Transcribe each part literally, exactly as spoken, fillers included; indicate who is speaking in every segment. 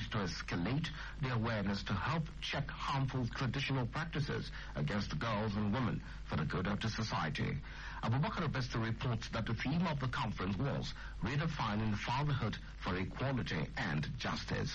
Speaker 1: to escalate the awareness to help check harmful traditional practices against girls and women for the good of the society. Abubakar Besto reports that the theme of the conference was redefining fatherhood for equality and justice.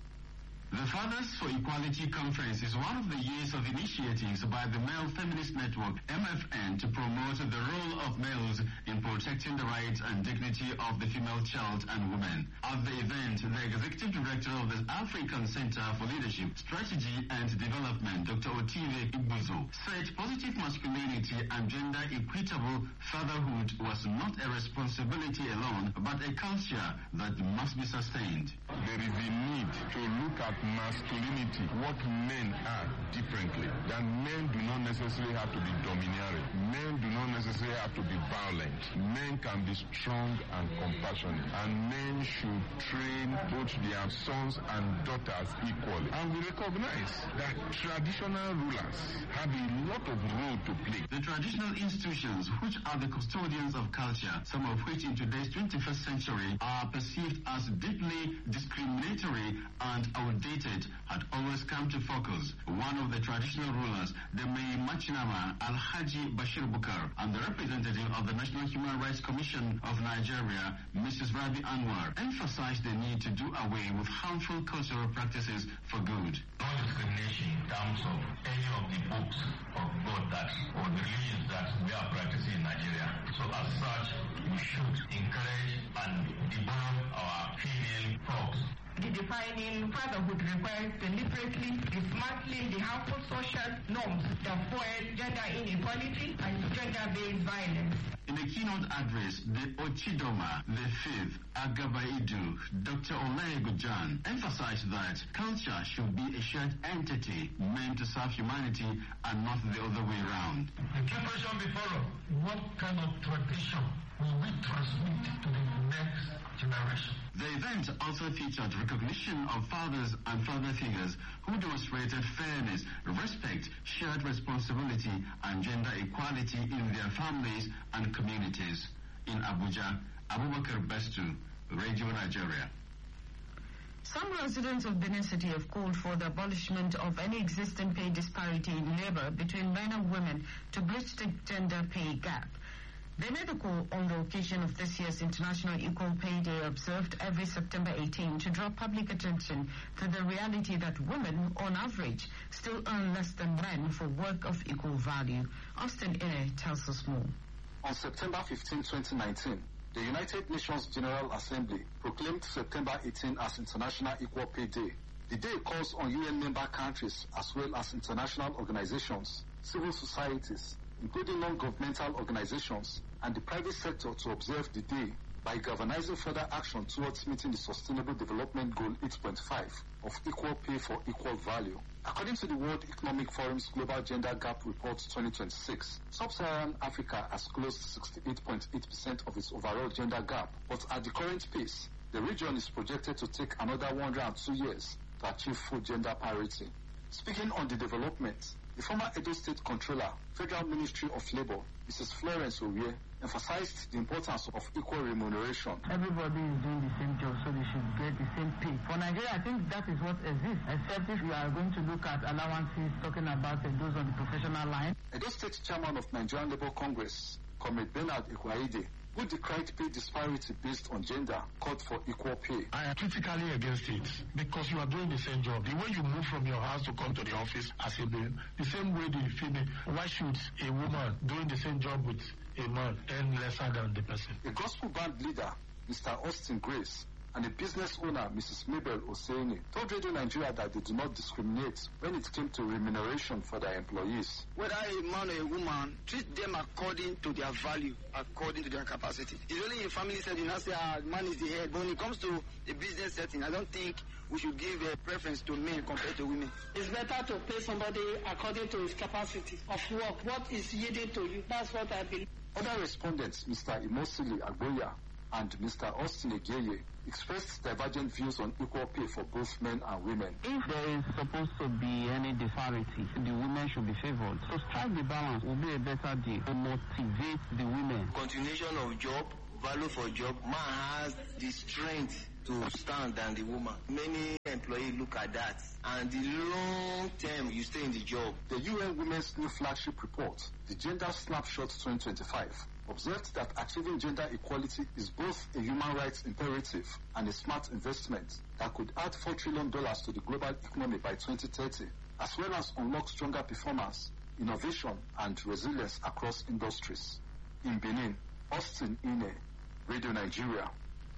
Speaker 2: The Fathers for Equality Conference is one of the years of initiatives by the Male Feminist Network, M F N, to promote the role of males in protecting the rights and dignity of the female child and woman. At the event, the Executive Director of the African Center for Leadership, Strategy and Development, Doctor Otive Igbuzo, said positive masculinity and gender equitable fatherhood was not a responsibility alone, but a culture that must be sustained.
Speaker 3: There is a need to look at masculinity, what men are differently. That men do not necessarily have to be domineering. Men do not necessarily have to be violent. Men can be strong and compassionate. And men should train both their sons and daughters equally. And we recognize that traditional rulers have a lot of role to play.
Speaker 2: The traditional institutions, which are the custodians of culture, some of which in today's twenty-first century are perceived as deeply discriminatory and outdated, had always come to focus. One of the traditional rulers, the Mai Machinama Alhaji Bashir Bukar, and the representative of the National Human Rights Commission of Nigeria, Missus Rabi Anwar, emphasized the need to do away with harmful cultural practices for good.
Speaker 4: No discrimination in terms of any of the books of God that or the religions that we are practicing in Nigeria. So as such, we should encourage and develop our female folks.
Speaker 5: Redefining fatherhood requires deliberately dismantling the harmful social norms that fuel gender inequality and gender-based violence.
Speaker 2: In a keynote address, the Ochidoma, the fifth, Agabaidu, Doctor Olaigujan, emphasized that culture should be a shared entity meant to serve humanity and not the other way around.
Speaker 4: The key question before us, what kind of tradition will we transmit to the next generation?
Speaker 2: The event also featured recognition of fathers and father figures who demonstrated fairness, respect, shared responsibility, and gender equality in their families and communities. In Abuja, Abubakar Bestu, Radio Nigeria.
Speaker 6: Some residents of Benin City have called for the abolishment of any existing pay disparity in labor between men and women to bridge the gender pay gap. They made the call on the occasion of this year's International Equal Pay Day, observed every September eighteenth, to draw public attention to the reality that women, on average, still earn less than men for work of equal value. Austin Ine tells us more.
Speaker 7: On September fifteenth, twenty nineteen, the United Nations General Assembly proclaimed September eighteenth as International Equal Pay Day. The day calls on U N member countries as well as international organizations, civil societies, including non-governmental organizations, and the private sector to observe the day by galvanizing further action towards meeting the Sustainable Development Goal eight point five of equal pay for equal value. According to the World Economic Forum's Global Gender Gap Report twenty twenty-six, Sub-Saharan Africa has closed sixty-eight point eight percent of its overall gender gap, but at the current pace, the region is projected to take another one hundred two years to achieve full gender parity. Speaking on the development, the former Edo State Controller, Federal Ministry of Labor, Missus Florence Owie, emphasized the importance of equal remuneration.
Speaker 8: Everybody is doing the same job, so they should get the same pay. For Nigeria, I think that is what exists, except if we are going to look at allowances, talking about uh, those on the professional line.
Speaker 7: Edo State Chairman of Nigerian Labour Congress, Comrade Bernard Ikwaide, who decried pay disparity based on gender, called for equal pay.
Speaker 9: I am critically against it because you are doing the same job. The way you move from your house to come to the office as a male, the same way the female. Why should a woman doing the same job with a man earn lesser than the person?
Speaker 7: A gospel band leader, Mister Austin Grace, and a business owner, Missus Mabel Oseni, told Radio Nigeria that they do not discriminate when it came to remuneration for their employees.
Speaker 10: Whether a man or a woman, treat them according to their value, according to their capacity. It's only in family setting, you say, ah, man is the head. But when it comes to a business setting, I don't think we should give a preference to men compared to women.
Speaker 11: It's better to pay somebody according to his capacity of work. What is yielding to you? That's what I believe.
Speaker 7: Other respondents, Mister Imosili Agboya and Mister Austin Egeye, expressed divergent views on equal pay for both men and women.
Speaker 8: If there is supposed to be any disparity, the women should be favored. So strike the balance will be a better deal to motivate the women.
Speaker 10: Continuation of job, value for job, man has the strength to stand than the woman. Many employees
Speaker 12: employee look at that. And the long term you stay in the job.
Speaker 7: The U N Women's new flagship report, the Gender Snapshot twenty twenty-five, observed that achieving gender equality is both a human rights imperative and a smart investment that could add four trillion dollars to the global economy by twenty thirty, as well as unlock stronger performance, innovation, and resilience across industries. In Benin, Austin Ine, Radio Nigeria.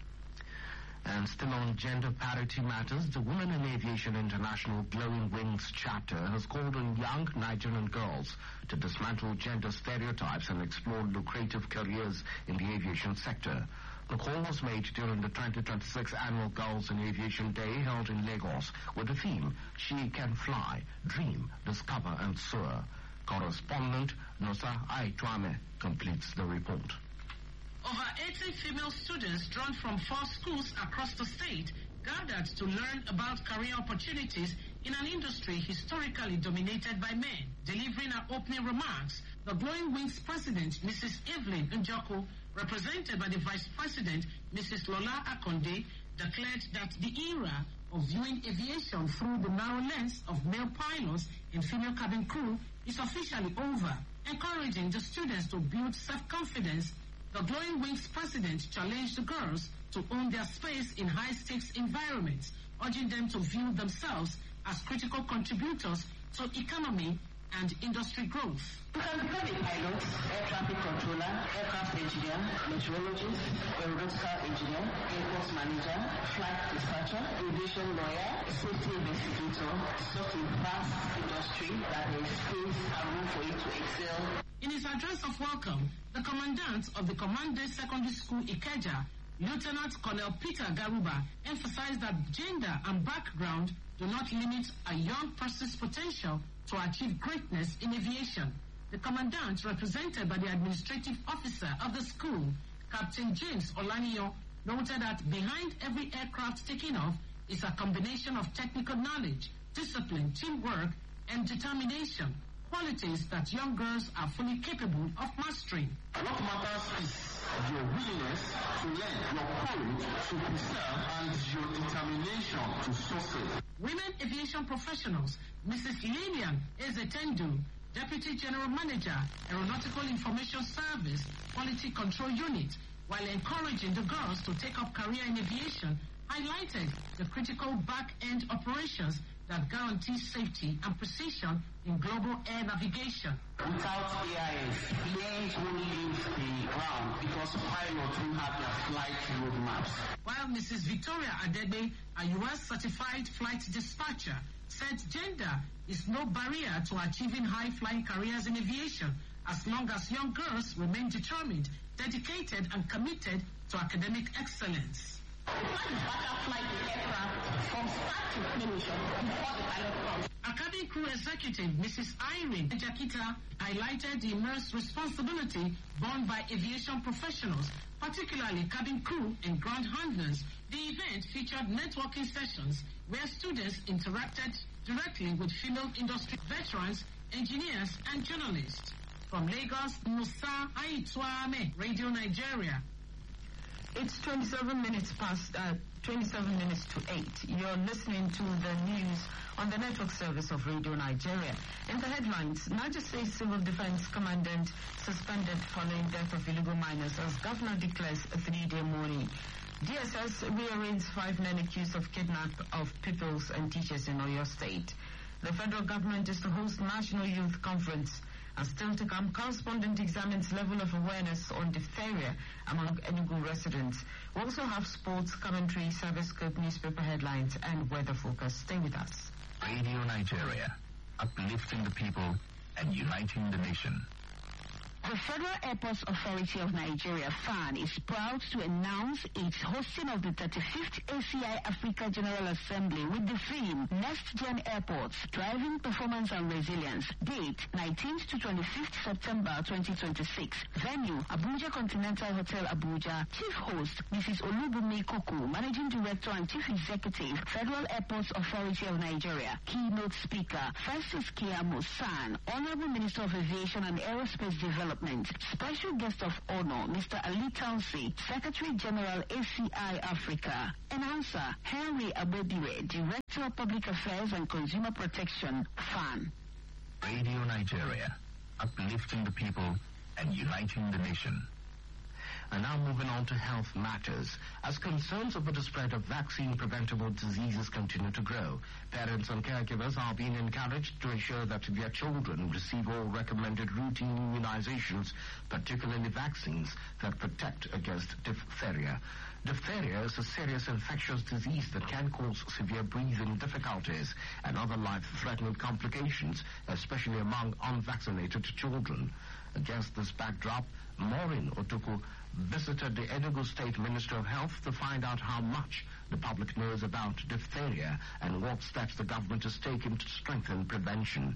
Speaker 1: And still on gender parity matters, the Women in Aviation International Glowing Wings chapter has called on young Nigerian girls to dismantle gender stereotypes and explore lucrative careers in the aviation sector. The call was made during the twenty twenty-six annual Girls in Aviation Day held in Lagos with the theme, She Can Fly, Dream, Discover and Soar. Correspondent Nosa Aitwame completes the report.
Speaker 13: Over eighty female students drawn from four schools across the state gathered to learn about career opportunities in an industry historically dominated by men. Delivering her opening remarks, the Glowing Wings president, Missus Evelyn Njoko, represented by the vice president, Missus Lola Akonde, declared that the era of viewing aviation through the narrow lens of male pilots and female cabin crew is officially over, encouraging the students to build self-confidence. The Glowing Wings president challenged the girls to own their space in high-stakes environments, urging them to view themselves as critical contributors to economy and industry growth.
Speaker 14: You can become a pilot, air traffic controller, aircraft engineer, meteorologist, aeronautical engineer, airport manager, flight dispatcher, aviation lawyer, safety investigator, such a vast industry that there is space and room for you to excel.
Speaker 13: In his address of welcome, the commandant of the Commande Secondary School Ikeja, Lieutenant Colonel Peter Garuba, emphasized that gender and background do not limit a young person's potential to achieve greatness in aviation. The commandant, represented by the administrative officer of the school, Captain James Olaniyo, noted that behind every aircraft taking off is a combination of technical knowledge, discipline, teamwork, and determination, qualities that young girls are fully capable of mastering.
Speaker 15: What matters is your willingness to learn, your courage to preserve, and your determination to succeed.
Speaker 13: Women aviation professionals, Missus Lillian Ezetendu, Deputy General Manager, Aeronautical Information Service, Quality Control Unit, while encouraging the girls to take up career in aviation, highlighted the critical back-end operations that guarantee safety and precision in global air navigation.
Speaker 14: Without A I S, planes won't leave the ground because pilots won't have their flight roadmaps.
Speaker 13: While Missus Victoria Adebe, a U S certified flight dispatcher, said gender is no barrier to achieving high-flying careers in aviation as long as young girls remain determined, dedicated, and committed to academic excellence. A cabin crew executive, Missus Irene Jakita, highlighted the immense responsibility borne by aviation professionals, particularly cabin crew and ground handlers. The event featured networking sessions where students interacted directly with female industry veterans, engineers, and journalists. From Lagos, Musa Aitwame, Radio Nigeria.
Speaker 6: It's twenty-seven minutes past, uh, twenty-seven minutes to eight. You're listening to the news on the network service of Radio Nigeria. In the headlines, Niger State Civil Defense Commandant suspended following death of illegal miners as governor declares a three-day mourning. D S S rearraigns five men accused of kidnap of pupils and teachers in Oyo State. The federal government is to host National Youth Conference. And still to come, correspondent examines level of awareness on diphtheria among Enugu residents. We also have sports, commentary, service scope, newspaper headlines, and weather forecast. Stay with us.
Speaker 16: Radio Nigeria, uplifting the people and uniting the nation.
Speaker 17: The Federal Airports Authority of Nigeria, F A N, is proud to announce its hosting of the thirty-fifth A C I Africa General Assembly with the theme Next Gen Airports, Driving Performance and Resilience. Date nineteenth to twenty-fifth September twenty twenty-six. Venue Abuja Continental Hotel, Abuja. Chief host Missus Olubunmi Koku, Managing Director and Chief Executive, Federal Airports Authority of Nigeria. Keynote speaker Francis Kiamu San, Honorable Minister of Aviation and Aerospace Development. Development. Special guest of honor, Mister Ali Tansey, Secretary General A C I Africa. Announcer, Henry Abedire, Director of Public Affairs and Consumer Protection, F A N.
Speaker 16: Radio Nigeria, uplifting the people and uniting the nation.
Speaker 1: And now moving on to health matters. As concerns over the spread of vaccine-preventable diseases continue to grow, parents and caregivers are being encouraged to ensure that their children receive all recommended routine immunizations, particularly vaccines that protect against diphtheria. Diphtheria is a serious infectious disease that can cause severe breathing difficulties and other life-threatening complications, especially among unvaccinated children. Against this backdrop, Maureen Otuku visited the Enugu State Ministry of Health to find out how much the public knows about diphtheria and what steps the government is taking to strengthen prevention.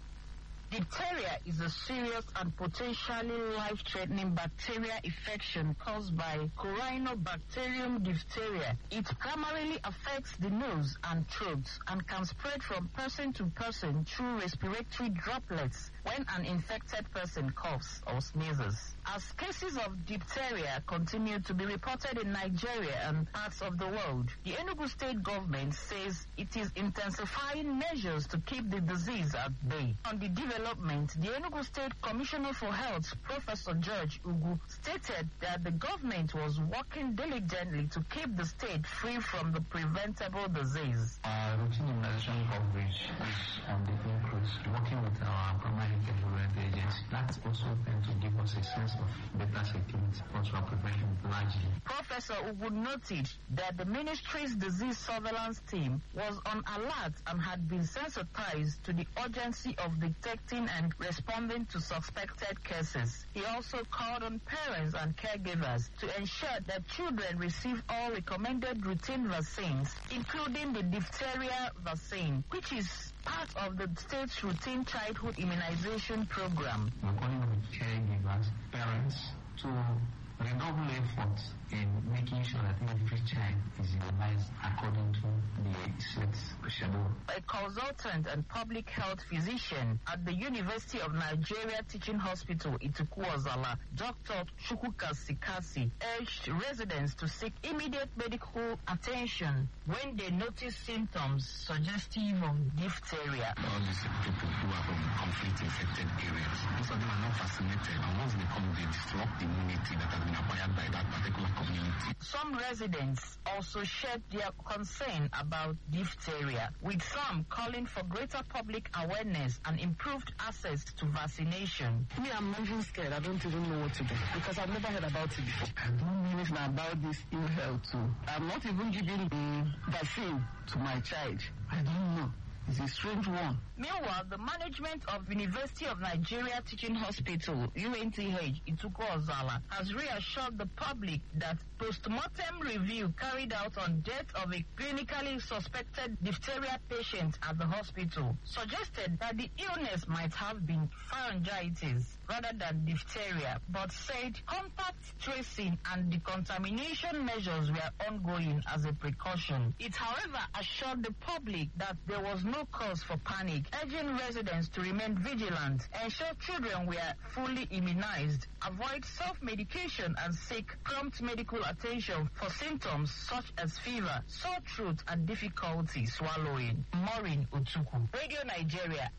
Speaker 8: Diphtheria is a serious and potentially life-threatening bacterial infection caused by Corynebacterium diphtheria. It primarily affects the nose and throat and can spread from person to person through respiratory droplets when an infected person coughs or sneezes. As cases of diphtheria continue to be reported in Nigeria and parts of the world, the Enugu State government says it is intensifying measures to keep the disease at bay. On the development, the Enugu State Commissioner for Health, Professor George Ugu, stated that the government was working diligently to keep the state free from the preventable disease.
Speaker 18: Our routine immunization coverage is on the increase. Working with our primary care agents, that also tends to give us a sense of better security for our prevention largely.
Speaker 8: Professor Ugu noted that the ministry's disease surveillance team was on alert and had been sensitized to the urgency of detecting and responding to suspected cases. He also called on parents and caregivers to ensure that children receive all recommended routine vaccines, including the diphtheria vaccine, which is part of the state's routine childhood immunization program.
Speaker 18: We're calling on caregivers, parents, to redouble efforts in making sure that every child is immunized according to the set schedule.
Speaker 8: A consultant and public health physician at the University of Nigeria Teaching Hospital, Ituku-Ozala, Doctor Chukwuka Sikasi, urged residents to seek immediate medical attention when they notice symptoms suggestive of diphtheria.
Speaker 19: All these people who are from conflict-infected areas, most of them are not vaccinated, and once they come, they disrupt the immunity that has been acquired by that particular community.
Speaker 8: Some residents also shared their concern about diphtheria, with some calling for greater public awareness and improved access to vaccination.
Speaker 20: Me, I'm even scared. I don't even know what to do because I've never heard about it before. I don't know anything about this ill health too. I'm not even giving the vaccine to my child. I don't know. It's a strange one.
Speaker 8: Meanwhile, the management of University of Nigeria Teaching Hospital, U N T H, Ituku-Ozala, has reassured the public that post-mortem review carried out on death of a clinically suspected diphtheria patient at the hospital suggested that the illness might have been pharyngitis rather than diphtheria, but said contact tracing and decontamination measures were ongoing as a precaution. It, however, assured the public that there was no cause for panic, urging residents to remain vigilant, ensure children were fully immunized, avoid self-medication, and seek prompt medical attention for symptoms such as fever, sore throat, and difficulty swallowing. Maureen Otuku, Radio Nigeria.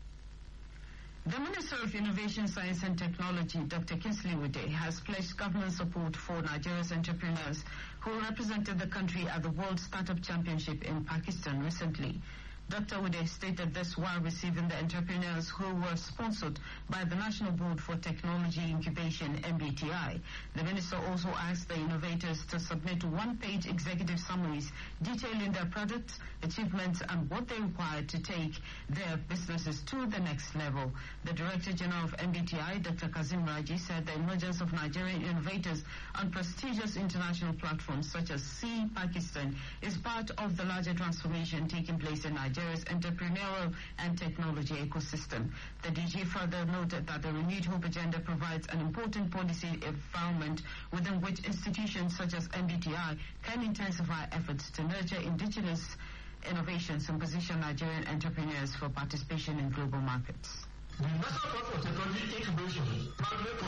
Speaker 6: The Minister of Innovation, Science and Technology, Doctor Kingsley Wide, has pledged government support for Nigeria's entrepreneurs who represented the country at the World Startup Championship in Pakistan recently. Doctor Wade stated this while receiving the entrepreneurs who were sponsored by the National Board for Technology Incubation, N B T I. The minister also asked the innovators to submit one-page executive summaries detailing their products, achievements, and what they required to take their businesses to the next level. The Director General of N B T I, Doctor Kazim Raji, said the emergence of Nigerian innovators on prestigious international platforms such as C Pakistan is part of the larger transformation taking place in Nigeria. Entrepreneurial and technology ecosystem. The D G further noted that the Renewed Hope Agenda provides an important policy environment within which institutions such as N B T I can intensify efforts to nurture indigenous innovations and position Nigerian entrepreneurs for participation in global markets.
Speaker 9: The National Board for Technology Incubation